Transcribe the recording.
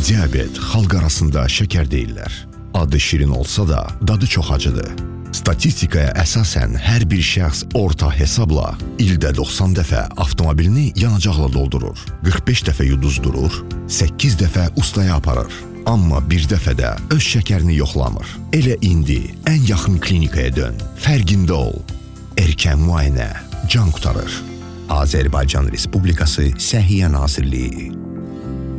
Diabet xalq arasında şəkər deyirlər. Adı şirin olsa da, dadı çox acıdır. Statistikaya əsasən hər bir şəxs orta hesabla ildə 90 dəfə avtomobilini yanacaqla doldurur, 45 dəfə yuduzdurur, 8 dəfə ustaya aparır. Amma bir dəfə də öz şəkərini yoxlamır. Elə indi ən yaxın klinikaya dön, fərqində ol. Erkən müayinə can qurtarır. Azərbaycan Respublikası Səhiyyə Nazirliyi.